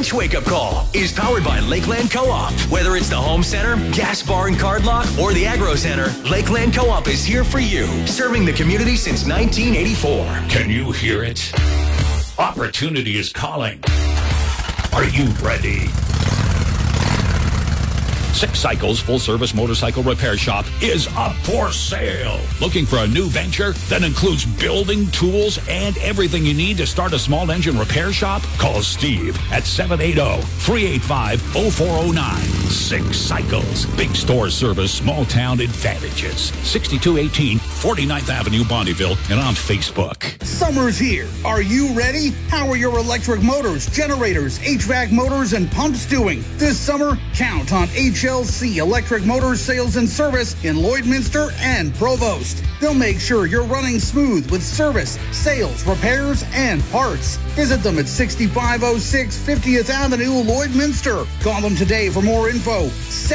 Ranch Wake Up Call is powered by Lakeland Co-op. Whether it's the home center, gas bar and card lock, or the agro center, Lakeland Co-op is here for you, serving the community since 1984. Can you hear it? Opportunity is calling. Are you ready? Six Cycles full-service motorcycle repair shop is up for sale. Looking for a new venture that includes building, tools, and everything you need to start a small engine repair shop? Call Steve at 780-385-0409. Six Cycles. Big store service, small town advantages. 6218 49th Avenue, Bonneville, and on Facebook. Summer's here. Are you ready? How are your electric motors, generators, HVAC motors, and pumps doing? This summer, count on HLC Electric Motors Sales and Service in Lloydminster and Provost. They'll make sure you're running smooth with service, sales, repairs, and parts. Visit them at 6506 50th Avenue, Lloydminster. Call them today for more info.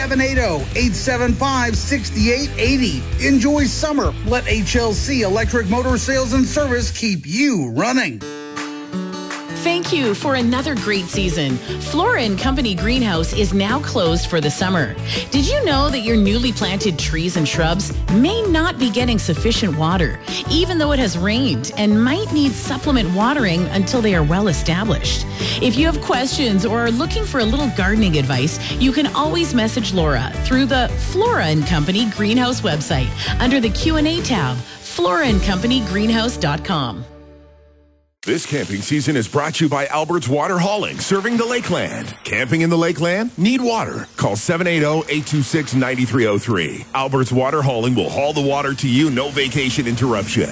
780-875-6880. Enjoy summer. Let HLC Electric Motor Sales and Service keep you running. Thank you for another great season. Flora & Company Greenhouse is now closed for the summer. Did you know that your newly planted trees and shrubs may not be getting sufficient water, even though it has rained, and might need supplement watering until they are well established? If you have questions or are looking for a little gardening advice, you can always message Laura through the Flora & Company Greenhouse website under the Q&A tab, floraandcompanygreenhouse.com. This camping season is brought to you by Albert's Water Hauling, serving the Lakeland. Camping in the Lakeland? Need water? Call 780-826-9303. Albert's Water Hauling will haul the water to you, no vacation interruption.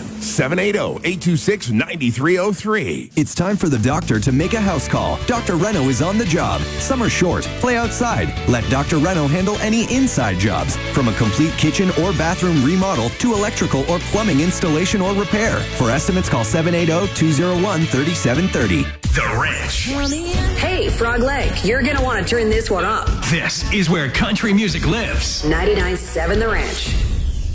780-826-9303. It's time for the doctor to make a house call. Dr. Reno is on the job. Summer short. Play outside. Let Dr. Reno handle any inside jobs, from a complete kitchen or bathroom remodel to electrical or plumbing installation or repair. For estimates, call 780-201-3730. The Ranch. Hey, Frog Lake, you're going to want to turn this one up. This is where country music lives. 99.7 The Ranch.